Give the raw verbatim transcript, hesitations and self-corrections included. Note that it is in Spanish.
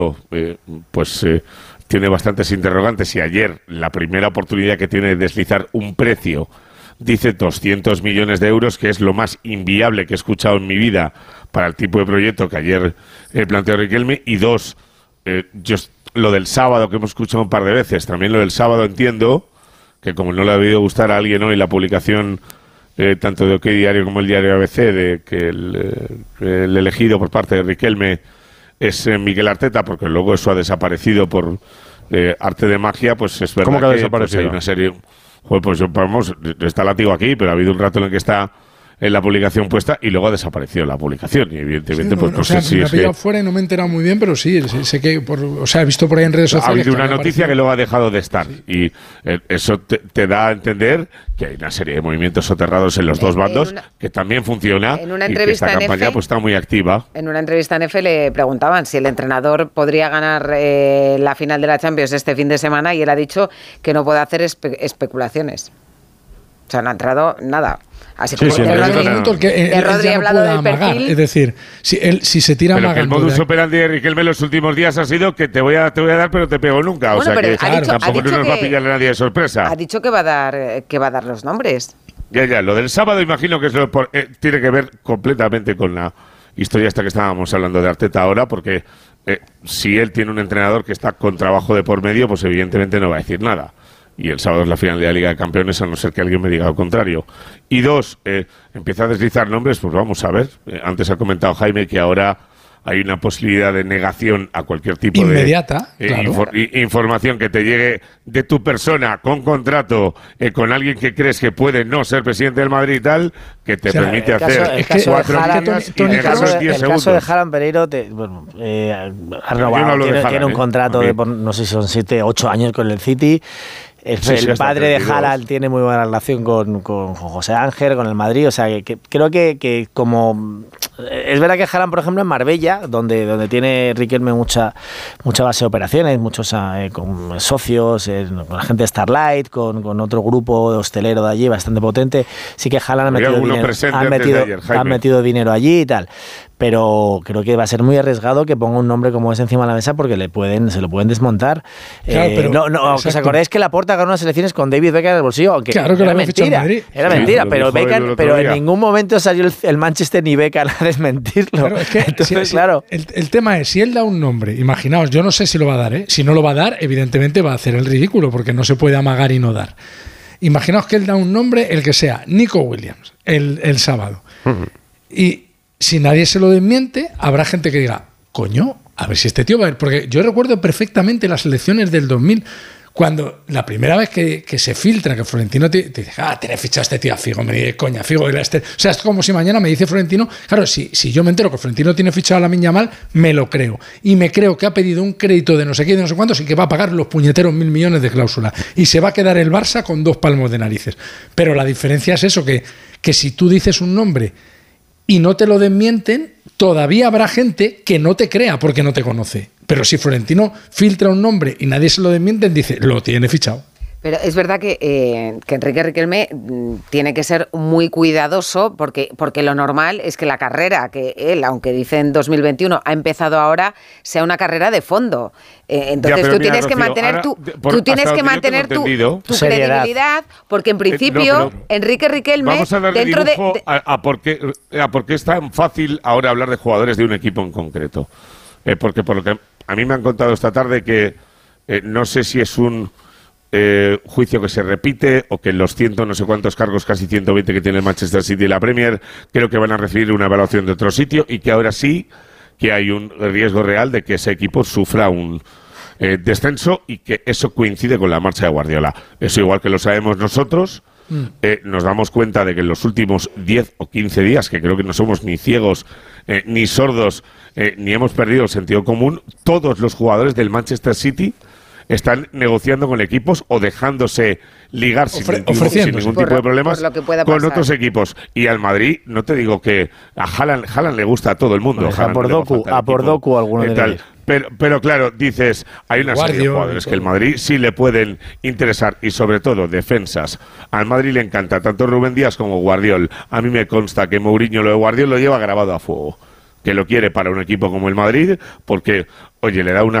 eh, pues eh, tiene bastantes interrogantes, y ayer la primera oportunidad que tiene de deslizar un precio dice doscientos millones de euros, que es lo más inviable que he escuchado en mi vida para el tipo de proyecto que ayer eh, planteó Riquelme. Y dos, eh, yo, lo del sábado, que hemos escuchado un par de veces, también lo del sábado entiendo que, como no le ha debido gustar a alguien hoy la publicación eh, tanto de OK Diario como el diario A B C, de que el, eh, el elegido por parte de Riquelme es eh, Mikel Arteta, porque luego eso ha desaparecido por eh, arte de magia, pues es verdad. ¿Cómo que ha que desaparecido? Pues, hay una serie... Joder, pues vamos, está látigo aquí, pero ha habido un rato en el que está en la publicación puesta y luego ha desaparecido la publicación. Y evidentemente, sí, pues no, no o sea, sé si me ha es pillado que... fuera y no me he enterado muy bien, pero sí, sé, sé que, por, o sea, he visto por ahí en redes sociales... Ha habido que una noticia aparecido. que luego ha dejado de estar. Sí. Y eh, eso te, te da a entender que hay una serie de movimientos soterrados en los dos bandos, una, que también funciona, en una y entrevista que esta en campaña F, pues está muy activa. En una entrevista en F le preguntaban si el entrenador podría ganar eh, la final de la Champions este fin de semana, y él ha dicho que no puede hacer espe- especulaciones. O sea, no ha entrado nada. Así sí, como sí, de Rodri, no, no. Que él, él ya no puede amagar. Es decir, si, él, si se tira pero amagando... Que el modus operandi de Riquelme los últimos días ha sido que te voy a, te voy a dar, pero te pego nunca. Bueno, o sea, que ha dicho, tampoco ha dicho nos que, va a pillar a nadie de sorpresa. Ha dicho que va a dar, que va a dar los nombres. Ya, ya. Lo del sábado imagino que es lo por, eh, tiene que ver completamente con la historia esta que estábamos hablando de Arteta ahora, porque eh, si él tiene un entrenador que está con trabajo de por medio, pues evidentemente no va a decir nada. Y el sábado es la final de la Liga de Campeones, a no ser que alguien me diga lo contrario. Y dos, eh, empieza a deslizar nombres, pues vamos a ver. Eh, antes ha comentado Jaime que ahora hay una posibilidad de negación a cualquier tipo inmediata, de eh, claro. infor- información que te llegue de tu persona con contrato, eh, con alguien que crees que puede no ser presidente del Madrid y tal, que te o sea, permite el hacer caso, el caso cuatro de Haaland, líneas Tony, y el caso, dejarlos diez el segundos. caso de Haaland Pereiro, te, bueno, eh, ha renovado, no tiene, de Haaland, tiene un ¿eh? contrato de, por, no sé si son siete, ocho años con el City. El, sí, sí, el padre de treinta y dos. Haaland tiene muy buena relación con, con José Ángel, con el Madrid, o sea que, que creo que, que como es verdad que Haaland, por ejemplo, en Marbella, donde, donde tiene Riquelme mucha mucha base de operaciones, muchos eh, con socios, eh, con la gente de Starlight, con, con otro grupo hostelero de allí bastante potente, sí que Haaland ha metido, dinero, ha, metido, ayer, ha metido dinero allí y tal. Pero creo que va a ser muy arriesgado que ponga un nombre como ese encima de la mesa, porque le pueden se lo pueden desmontar. Claro, eh, pero, no, no, aunque os acordáis que Laporta ganó unas elecciones con David Beckham en el bolsillo, aunque claro que era lo mentira, Madrid. era sí, mentira, pero dijo Beckham, pero en ningún momento salió el, el Manchester ni Beckham a desmentirlo. Claro, es que Entonces, si, claro. El, el tema es, si él da un nombre, imaginaos, yo no sé si lo va a dar, ¿eh? Si no lo va a dar, evidentemente va a hacer el ridículo, porque no se puede amagar y no dar. Imaginaos que él da un nombre, el que sea, Nico Williams, el, el sábado. Uh-huh. Y si nadie se lo desmiente, habrá gente que diga, coño, a ver si este tío va a ir. Porque yo recuerdo perfectamente las elecciones del dos mil, cuando la primera vez que, que se filtra que Florentino te, te dice, ah, te ficha a este tío a Figo, me dice, coña, Figo. Este. O sea, es como si mañana me dice Florentino, claro, si, si yo me entero que Florentino tiene fichado a Lamine Yamal, me lo creo. Y me creo que ha pedido un crédito de no sé qué, de no sé cuántos, y que va a pagar los puñeteros mil millones de cláusula. Y se va a quedar el Barça con dos palmos de narices. Pero la diferencia es eso, que, que si tú dices un nombre y no te lo desmienten, todavía habrá gente que no te crea porque no te conoce. Pero si Florentino filtra un nombre y nadie se lo desmiente, dice, lo tiene fichado. Pero es verdad que, eh, que Enrique Riquelme mm, tiene que ser muy cuidadoso, porque, porque lo normal es que la carrera que él, aunque dice en dos mil veintiuno, ha empezado ahora, sea una carrera de fondo. Eh, entonces ya, tú, mira, tienes Rocío, mantener ahora, tu, por, tú tienes que mantener tu, tu credibilidad, porque en principio eh, no, Enrique Riquelme vamos a darle dentro de, de a, a, por qué, a por qué es tan fácil ahora hablar de jugadores de un equipo en concreto. Eh, porque por lo que a mí me han contado esta tarde que eh, no sé si es un Eh, juicio que se repite o que en los ciento no sé cuántos cargos, casi ciento veinte que tiene el Manchester City y la Premier, creo que van a recibir una evaluación de otro sitio, y que ahora sí que hay un riesgo real de que ese equipo sufra un eh, descenso, y que eso coincide con la marcha de Guardiola. Eso igual que lo sabemos nosotros, mm. eh, nos damos cuenta de que en los últimos diez o quince días, que creo que no somos ni ciegos eh, ni sordos, eh, ni hemos perdido el sentido común, todos los jugadores del Manchester City están negociando con equipos o dejándose ligar sin, Ofre- ningún, sin ningún tipo lo, de problemas con otros equipos. Y al Madrid, no te digo que a Haaland, Haaland le gusta a todo el mundo. Pues a por Doku, a por Doku alguno de ellos. Pero, pero claro, dices, hay una serie de jugadores que el Madrid sí le pueden interesar, y sobre todo defensas. Al Madrid le encanta tanto Rubén Díaz como Guardiol. A mí me consta que Mourinho lo de Guardiol lo lleva grabado a fuego. que lo quiere para un equipo como el Madrid, porque, oye, le da una